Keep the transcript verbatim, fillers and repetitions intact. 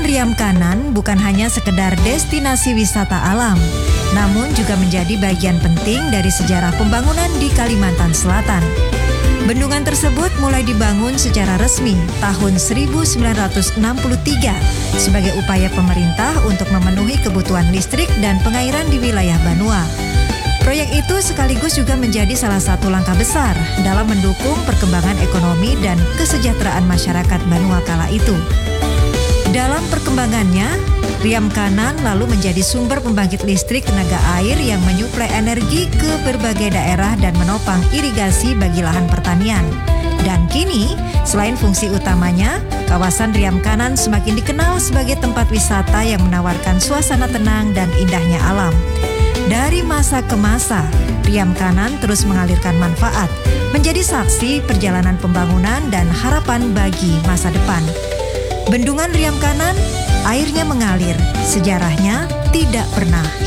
Riam Kanan bukan hanya sekedar destinasi wisata alam, namun juga menjadi bagian penting dari sejarah pembangunan di Kalimantan Selatan. Bendungan tersebut mulai dibangun secara resmi tahun seribu sembilan ratus enam puluh tiga sebagai upaya pemerintah untuk memenuhi kebutuhan listrik dan pengairan di wilayah Banua. Proyek itu sekaligus juga menjadi salah satu langkah besar dalam mendukung perkembangan ekonomi dan kesejahteraan masyarakat Banua kala itu. Dalam perkembangannya, Riam Kanan lalu menjadi sumber pembangkit listrik tenaga air yang menyuplai energi ke berbagai daerah dan menopang irigasi bagi lahan pertanian. Dan kini, selain fungsi utamanya, kawasan Riam Kanan semakin dikenal sebagai tempat wisata yang menawarkan suasana tenang dan indahnya alam. Dari masa ke masa, Riam Kanan terus mengalirkan manfaat, menjadi saksi perjalanan pembangunan dan harapan bagi masa depan. Bendungan Riam Kanan, airnya mengalir, sejarahnya tidak pernah